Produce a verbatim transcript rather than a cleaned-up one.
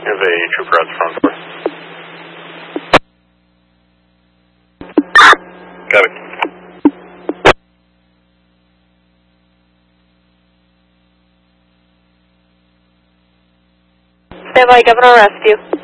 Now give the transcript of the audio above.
You have a trooper at the front door. Got it. Stand by, Governor Rescue.